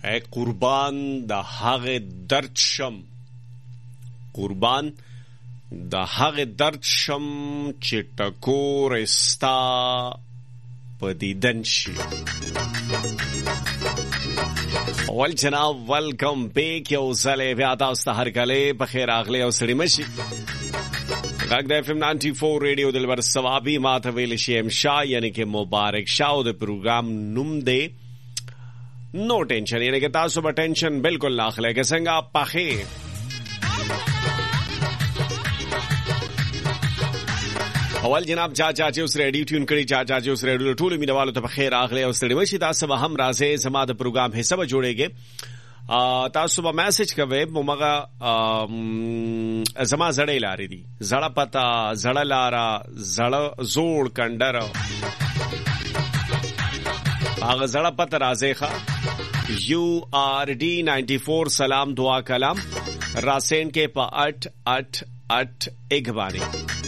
اے قربان د هغه درد شم، قربان د هغه درد شم چې ټکور استا په دیدن شي. اول جناب ویلکم بیک، یو ځلې بیا تاسو ته هرکلی په خیر راغلی او سړي مشي. غږ د FM 94 ریډیو دلبر ثوابي ماته ویل شي شاه یعنی کې مبارک شاه او د پروګرام نوم دی نو ټینشن، یعنی کې تاسو به ټینشن بالکل نه اخلئ که څنګه پخې. اول جناب چا چې اوس ریډیو ټیون کړي، چا چې اوس ریډیو ټول مینوالو ته بخیر راغلی او ستړي مشي. تاسو به هم راځئ زما د پروګرام حصہ به جوړیږي. تاسو به میسج کوئ مغه زما زړې لارې دي، زړه پتا، زړه لارا، زړه زوړ کندر، هغه زړه پتا راځي ښه. URD 94 سلام دعا کلام راسین کې په 888 باندې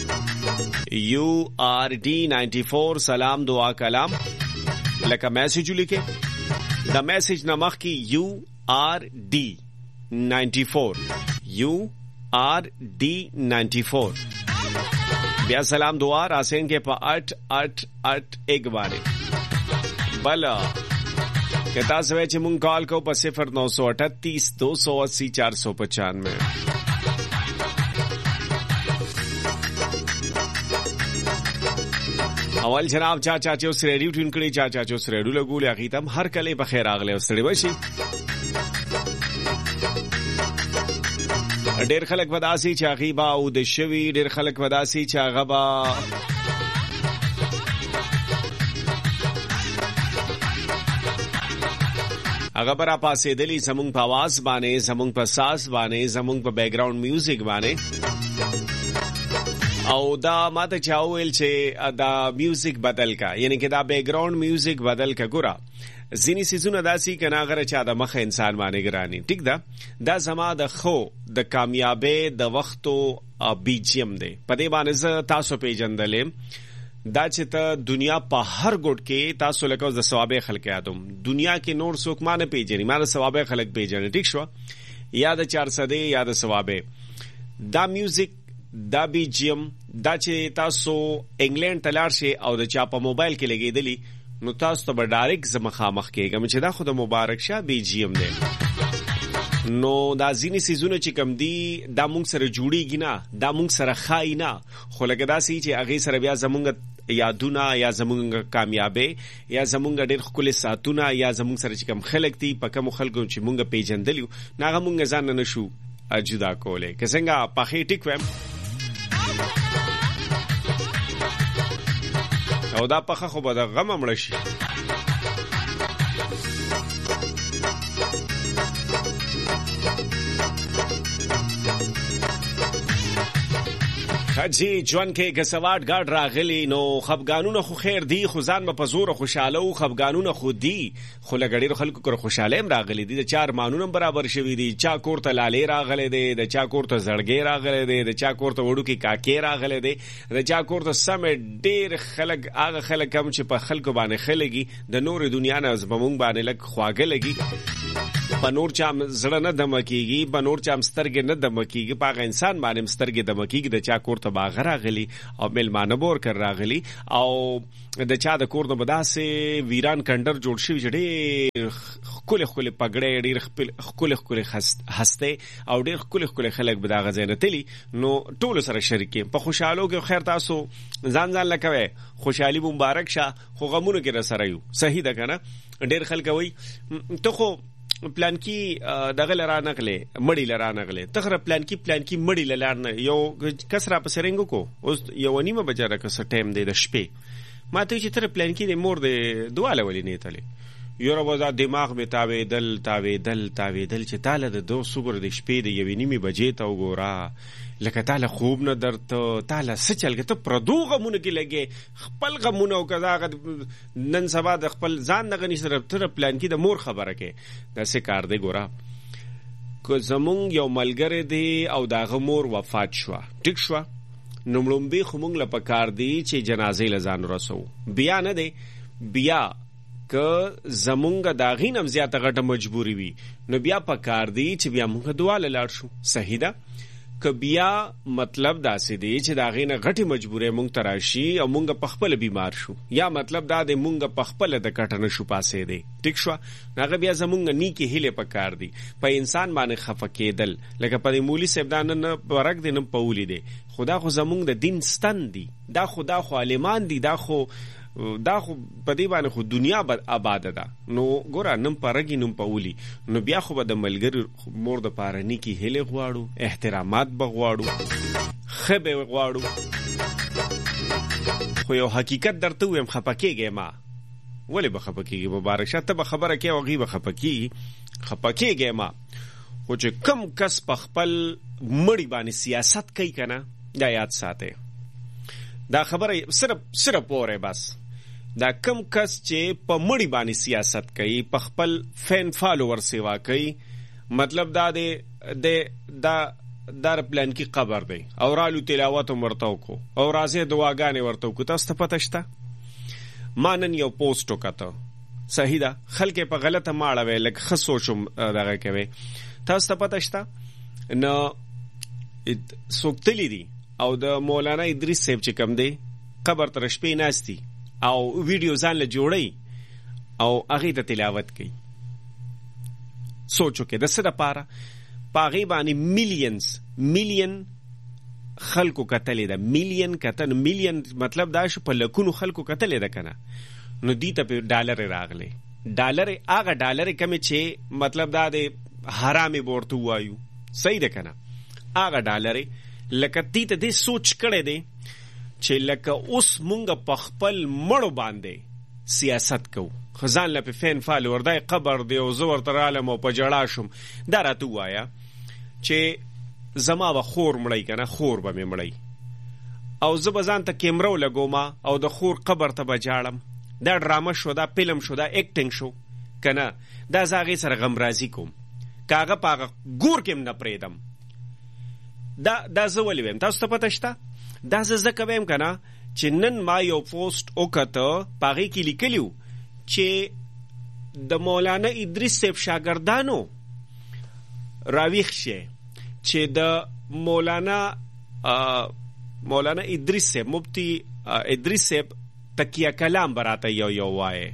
URD 94 سلام دعا کلام لکه میسج لیکه د میسج نمخ کې URD 94 URD 94 بیا سلام دعا راسین کے پا 888 بانے بلا کہتا سوے چھ مونگ کال کو پا 0938 280 495. اول جناب چا چې اوس ریډیو ټیون کړي، چا چې اوس ریډیو لګول یا غیتم هر کله په خیر راغله او ستړي وشي. ډېر خلک وداسي چې غیبا او د شوی، ډېر خلک وداسي چې غبا هغه برا پاسې دلی زمونږ په आवाज باندې، زمونږ په ساز باندې، زمونږ په بیک گراوند میوزیک باندې. او دا ماته چاویل چې دا میوزیک بدل کا، یعنی کہ دا بیک گراوند میوزیک بدل کا. ګورا ځینی سيزونه داسي کنه غره چا د مخه انسان باندې ګرانی ټیک ده. دا زما د خو د کامیابی د وختو بیجیم دی په دې باندې تاسو پیژندلې. دا چې ته دنیا په هر ګډ کې تاسو لکه د ثوابه خلق یادوم، دنیا کې نور څوک مانه پیژني، ما د ثوابه خلق پیژني ټیک شو، یا د 400 یا د ثوابه. دا میوزیک دا بیجیم دا چې تاسو انګلند تلار شي او د چا په موبایل کې لګیدلی نو تاسو ته به ډایرکټ زمخامخ کېږم چې دا خو د مبارک شاه بیجیم دی. نو دا ځینې سیزونه چې کم دي دا مونږ سره جوړیږي نه، دا مونږ سره خای نه، خو لکه داسې چې هغې سره بیا زمونږ یادونه یا زمونږ کامیابی یا زمونږ ډېر ښکلي ساعتونه یا زمونږ سره چې کم خلک دي په کومو خلکو چې مونږ پیژندلي نو هغه مونږ ځان نه شو جدا کولی. که څنګه پخې ټیک ویم او دا پخه خو به د غم مړه شي. خجی جوان کې کسوات ګاډ راغلی نو خفګانونه خو خیر دی، خو ځان په زور خوشاله او خفګانونه خو دی، خو لګړي خلکو کر خوشاله هم راغلی دي. د چار مانونه برابر شوی دي، چا کوړه لاله راغلی دي، د چا کوړه زړګي راغلی دي، د چا کوړه وړو کې کاکې راغلی دي، د چا کوړه سم ډیر خلک هغه خلک هم چې په خلکو باندې خلګي د نور دنیا نه زمونږ باندې لک خواګه لګي، په نور چا زړه نه دمکیږي، په نور چا سترګې نه دمکیږي، په انسان باندې سترګې دمکیږي. د چا کوړه باغ راغلی او ملمانه بور کر راغلی او د چا د کور د بداسه ویران کندر جوړ شوی جړې خپل پګړې ډېر خپل هسته او ډېر خپل خلک به دا غزنه تلی نو ټول سره شریکې په خوشحالو کې. خیر تاسو ځان لکوي خوشحالي مبارک شه، خو غمونه کې را سره یو صحیح ده کنه. ډېر خلک وای ته خو پلان کی دغه لرا نغله مړی لرا نغله تخره پلان کی مړی لرا نه یو کسره په سرنګو کو اوس یو نیمه بجاره کس ټایم دی د شپې ما ته چې تر پلان کی د مور د دواله ولې نه تله یوره وځه دماغ می تاویدل چې تعالی د دو صبر د شپې د یو نیمه بجې ته وګورا لکه تعالی خوب نه درته تعالی سچلګه ته پردو غمونه کې لګي خپل غمونه او کذا نن سبا د خپل ځان نه غني سره تر پلان کې د مور خبره کې داسې کار دی. ګورا کو زمونږ یو ملګری دی او دا غمور وفات شو ټیک شو نو مړومبي خو مونږ له پکار دی چې جنازې لزان رسو بیا نه دی بیا که زمونږ د هغې نه هم زیاته غټه مجبوري وي نو بیا پکار دی چې بیا مونږ دعا له لاړ شو. صحیح ده که بیا مطلب داسې دی چې د هغې نه غټې مجبورۍ مونږ ته راشي او مونږ پخپله بیمار شو یا مطلب دا دی مونږ پخپله د کټه نه شو پاسېدی ټیک شوه نو هغه بیا زمونږ نیکې هیلې پکار دي په انسان باندې خفه کېدل لکه په دې مولي صاحب دا نه ورک دی نه پولی دی خو دا خو زمونږ د دین ستن دي دا خو عالمان دي دا خو په دې باندې خو دنیا آباده ده نو ګوره نم په رګي نم په ولي نو بیا خو به د ملګري مور د پاره نیکي هیلې غواړو احترامات به غواړو ښه به غواړو خو یو حقیقت درته ویم خفه کېږې ما ولې به خفه کېږي مبارک شه ته به خبره کې هغوی به خفه کېږې ما خو چې کم کس په خپل مړي باندې سیاست کوي که نه دا یاد ساتئ دا خبره صرف پوره بس دا کم کس چې په مړی باندې سیاست کوي په خپل فین فالوور سیوا کوي مطلب دا دی دا پلان کې قبر دی او رالو تلاوت ورته وکړو او راځي دعاګانې ورته وکړو تاسو ته پته شته ما نن یو پوسټ وکړه صحیح ده خلک یې په غلطه ماړه وی لږ ښه سوچ دغه کوي تاسو ته پته شته نو څوک تللی دي او د مولانا ادریس صاحب چې کم دی قبر تر شپې ناستی او ویډیو ځان له جوړی او هغې ته تلاوت کوي سوچو کې د څه دپاره په هغې باندې میلیون خلکو کتلې ده میلیون مطلب دا شو په لکونو خلکو کتلې ده که نه نو دي ته پې ډالرې راغلی ډالرې هغه ډالرې کمې چې مطلب دا دی حرامې به ورته ووایو صحیح ده که نه هغه ډالرې لکه تی ته دې سوچ کړی دی چې لکه اوس مونږ په خپل مړو باندې سیاست کوو خو ځان له پې فین فالور دی قبر دی او زه ورته رالم او په ژړا شم دا راته ووایه چې زما به خور مړی که نه خور به مې مړی او زه به ځان ته کیمره ولګوم او د خور قبر ته به جاړم دا ډرامه شو دا فلم شو دا ایکټینګ شو که نه دا زه هغې سره غمرازي کوم که هغه په هغه ګور کې م نه پرېږدم دا زه ولې ویم تاسو ته پته شته دا زه ځکه ویم که نه چې نن ما یو پوسټ وکته په هغې کې لیکلي و چې د مولانا ادریس صاحب شاګردانو راویښ شي چې د مولانا ادریس صاحب مفتی ادریس صاحب تکیه کلام به راته یو وایه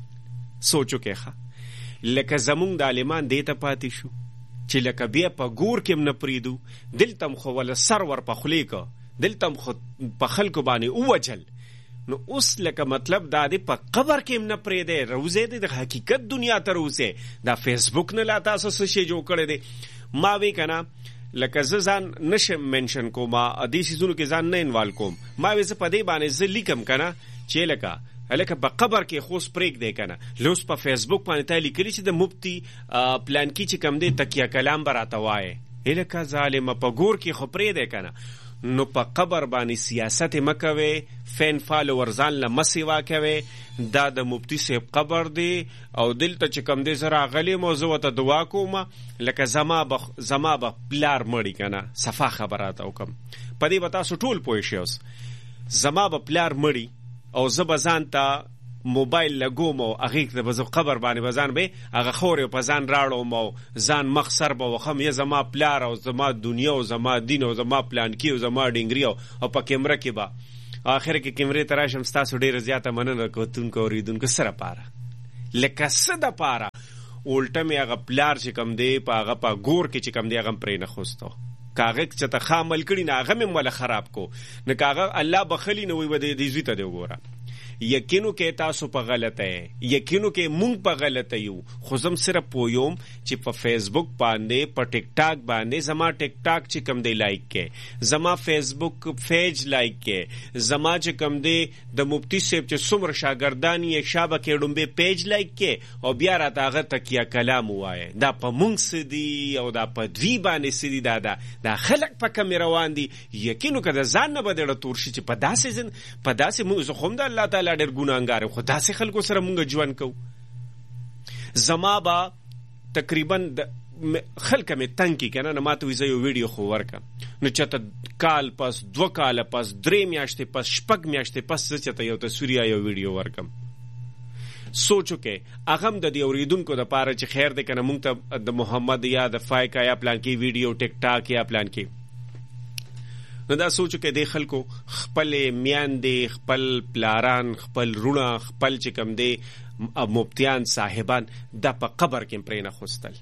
سوچو کې ښه لکه زمونږ د عالمان دې ته پاتې شو چې لکه بیا په ګور کې م نه پرېږدو دلته م خو وله سر ور په خولې که دلته م خو په خلکو باندې ووجل نو اوس لکه مطلب دا دی په قبر کې م نه پرېږدی روزی دی د حقیقت دنیا ته روزی دا فیسبوک نه لا تاسو څه شی جوړ کړی دی ما وی که نه لکه زه ځان نشم منشن کوم دې څیزونو کې ځان نه انوالو کوم ما وی زه په دې باندې زه لیکم که نه چې لکه په قبر کې خوس پرېږدی که نه لوس په فیسبوک باندې تا لیکلي چې د مفتی پلانکي چې کم دی تکیه کلام به راته وایې لکه ظالمه په ګور کې خو پرېږدی که نه نو په قبر باندې سیاست یې مه کوئ فین فالوور ځان له مه سیوا کوئ دا د مفتی صاحب قبر دی او دلته چې کم دی زه راغلی یم او زه ورته دعا کوم لکه زما به پلار مړي که نه صفا خبراته وکړم په دې به تاسو ټول پوه شئ اوس زما به پلار مړي او زه به ځان ته موبایل لګوم او هغې ته به زه قبر باندې به ځان به هغه خور یې په ځان راړم او ځان مخ سر به وخم یا زما پلار او زما دنیا او زما دین او زما پلانکي او زما ډنګري او په کیمره کې به آخر کې کیمرې ته راشم ستاسو ډېره زیاته مننه کتونکو اورېدونکو څه دپاره لکه څه دپاره الټه مې هغه پلار چې کم دی په هغه په ګور کې چې کم دی هغه م پرې نه خوستو که هغه چې ته ښه عمل کړي نه هغه مې وله خراب کو نه که هغه الله بخلي نه وی به دې زوی ته دی وګوره یقینو کې تاسو په غلطه یقینو کې مونږ په غلطه یو خو زم صرف پویم چې په فیسبوک باندې په ټیک ټاک باندې زما ټیک ټاک چې کم دی لایک کې زما فیسبوک پیج لایک کې زما چې کم دی د مفتی صاحب چې څومره شاګردان یې شابه کې ډومبې پیج لایک کې او بیا راته هغه تکیه کلام ووایه دا په مونږ څه دي او دا په دوی باندې څه دي دا خلک په کمې روان دي یقینو که د ځان نه به دېړه تور شي چې په داسې مونږ زه خو هم د الله تعالی ډېر ګناهګار خو داسې خلکو سره مونږ ژوند کوو زما به تقریبا خلکه مې تنګ کړي که نه نه ما ته وایي زه یو ویډیو خو ورکړم نو چېرته کال پس 2 کاله پس 3 میاشتې پس 6 میاشتې پس زه چېرته یو تصویر یا یو ویډیو ورکړم سوچ وکړئ هغه هم د دې اورېدونکو دپاره چې خیر دی که نه موږ ته د محمد یا د فایکا یا پلان کې ویډیو ټیک ټاک یا پلان کې نو دا سوچ وکړئ د خلکو خپلې میاندې خپل پلاران خپل رونه خپل چې کوم دی مفتیان صاحبان دا په قبر کې پرې نه خوستل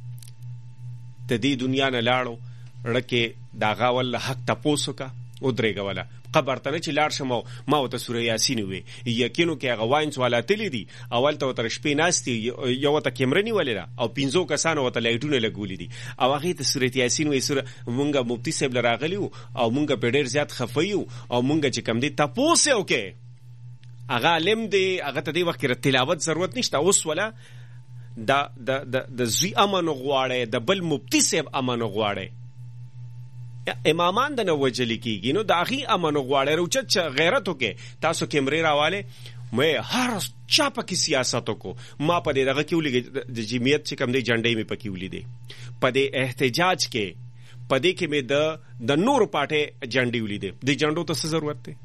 د دې دنیا نه لاړو ړکې د هغه ول حق تپوس وکړه ودرېږه وله قبر ته نه چې لاړ شم او ما ورته سوره یاسین ووې یقینو کې هغه واینس والا تللی دي اول ته ورته شپې ناست دي یو ورته کیمره نیولې ده او 15 کسانو ورته لایټونه لګولي دي او هغې ته سورة یاسین وایي مونږ مفتي صاحب له راغلي وو او مونږ په ډېر زیات خفه یو او مونږ چې کوم دی تپوس یې وکړې هغه عالم دی هغه ته دې وخت کې تلاوت ضرورت نشته اوس ولا د زوی امن غواړئ د بل مفتي صاحب امن غواړئ امامان د نه وجلی کیږي نو د هغې امن غواړئ روچت غیرت وکړئ تاسو کیمرې راوالی مې هر چا پکې سیاست وکړو ما په دې دغه کې ولیږي د جمعیت چې کوم دی جنډۍ مې پکې ولیدې په دې احتجاج کې په دې کې مې د نورو پارټۍ جنډې ولیدې دې جنډو ته څه ضرورت دی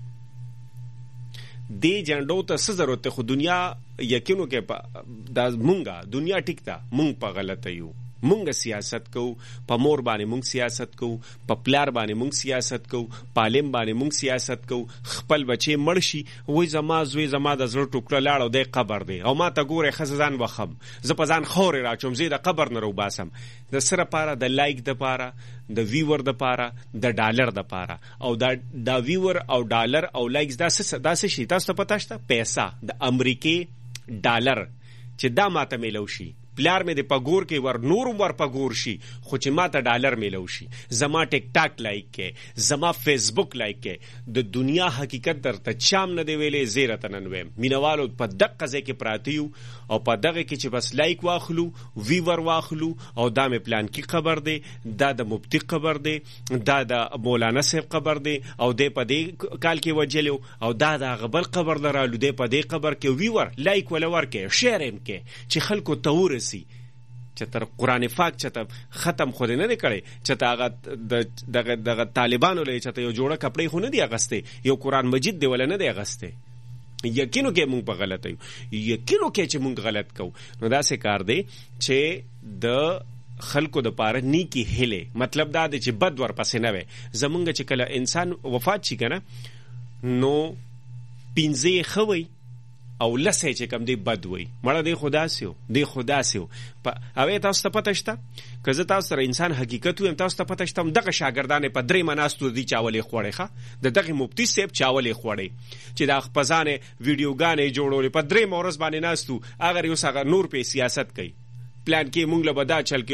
دې جنډو ته څه ضرورت دی خو دنیا یقینو کې دا مونږه دنیا ټیک ده مونږ په غلطه یو مونږ سیاست کو په مور باندې مونږ سیاست کو په پلار باندې مونږ سیاست کو په عالم باندې مونږ سیاست کو خپل بچي مړ شي وای زما زوی زما د زړه ټوکړه لاړ او دی قبر دی او ما ته ګورې ښځه ځان وخم زه په ځان خورې راچوم زه د قبر نه روباسم د څه دپاره د لایک دپاره د ویور دپاره د ډالر دپاره او دا ویور او ډالر او لایکس دا څه شي تاسو ته پته شته پیسه د امریکې ډالر چې دا ماته میلو شي پلار مې د پګور کې ور نورم ور پګور شي خو چې ما ته ډالر میلو شي زما ټیک ټاک لایک کې زما فیسبوک لایک کې د دنیا حقیقت درته چام نه دی ویلې زیره ته نن ویم مینوالو په دقه ځای کې پراته یو او په دغه کې چې بس لایک واخلو ویور واخلو او دا مې پلان کې خبر دی دا د مفتی خبر دی دا د مولانا صاحب خبر دی او دې په دې کال کې وجلو او دا د غبل خبر درالو دې په دې خبر کې ویور لایک ولا ور کې شیر هم کې چې خلکو تور چې تر قرآن پاک چې ختم خو نه دی کړی چې هغه دغه طالبانو له چې یو جوړه کپړې خو نه دی اغسته یو قرآن مجید دی ولا نه دی اغسته یقینو کې مونږ په غلط یو یقینو کې چې مونږ غلط کوو نو داسې کار دی چې د خلکو د پاره نیکی هله مطلب دا دی چې بد ور پسې نه وي زمونږ چې کله انسان وفات شي کنه نو 15 خوي او لسه چې کم دی بد وي مړه دی خدا سیو اوی تاسو ته پته شته که زه تاسو سره انسان حقیقت ویم تاسو ته پته شته دغه شاګردانې په درې مناستو دی چاولې خوړې ښه د دغه مفتی صاحب چاولې خوړې چې د خپزانې ویډیوګانې جوړولې په درې مورز باندې ناستو اگر یو څنګه نور په سیاست کوي پلان کې مونږ له بدا چل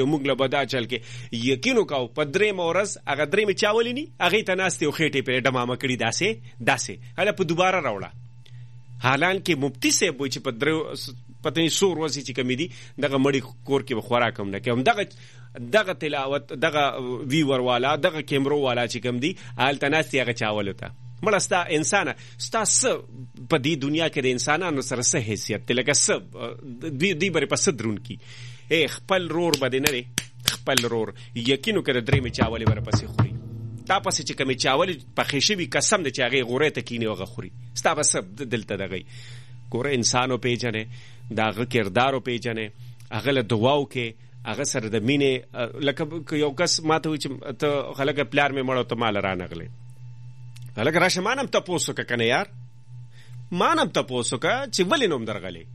کې یقینو کاو په درې مورز هغه درې می چاولې ني هغه ته ناستې او خېټې په ډمامه کړي داسې هله په دوباره راوړه حالانکه مفتی صاحب وایي چې په درې پته نه سور ورځې چې کمی دي دغه مړی کور کې به خوراک هم نه کوم دغه تلاوت دغه ویور والا دغه کیمرو والا چې کم دي هلته ناستې هغه چاولو ته مړه ستا انسانه ستا څه په دې دنیا کې د انسانانو سره څه حیثیت دی لکه څه دوی برې په څه درونکي خپل رور به دې نه دی خپل رور یقینو که د درې مې چاولې ورپسې خوري تا پسې چې کمې چاولې پخې شوي قسم دی چې هغې غورې ته کینې هغه خوري ستا به څه دلته دغی ګوره انسان وپېژنې د هغه کردار وپېژنې هغه له دعا وکړې هغه سره د مینې لکه یو کس ما ته وایي چې ته هلکه پلار مې مړ او ته ما له رانغلې هلکه راشه ما نه هم تپوس وکړه که نه یار ما نه هم تپوس وکړه چې ولې نو هم درغلې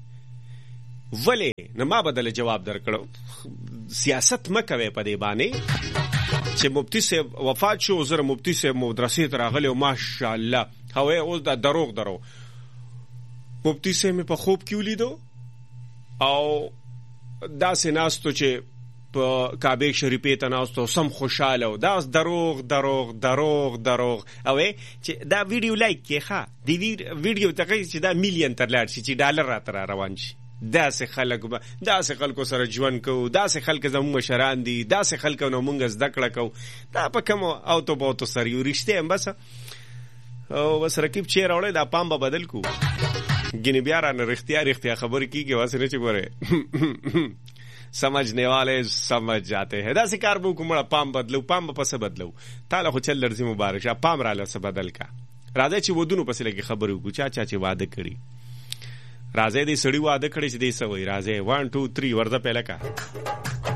ولې نه ما به دله جواب درکړو سیاست مه کوئ په دې باندې چې مفتی صاحب وفات شو زره مفتی صاحب مدرسې ته راغلی او ماشاءالله هوی اوس دا دروغ مفتی صاحب مې په خوب کې ولیدو او داسې ناستو چې په کعبه شریفې ته ناستو سم خوشحاله و دا دروغ اوی چې دا ویډیو لایک کې ښه دې ویډیو ته چې دا میلیون تر لاړ شي چې ډالر راته را روان شي داسې خلکو سره ژوند کوو داسې خلک زموږ مشران دي داسې خلکو نه مونږ زده کړه کوو دا په کومو اوتو بوتو سره یو رښتیا هم بس رقیب چیر راوړی دا پام به بدل کو ګینې بیا رانه رښتیا خبرې کېږي واسې نه چې ګورې سمجھنے والے سمجھ جاتے ہیں داسې کار به وکړو مړه پام به پسې بدلو تاله خو چل درځي مبارک شه پام راله څه بدل کا راځئ چې ودونو پسې لږې خبرې وکړو چا چې واده کړي راځي دې سړی واده کړی چې دې سوي راځي 1 2 3 ورځه پهله کا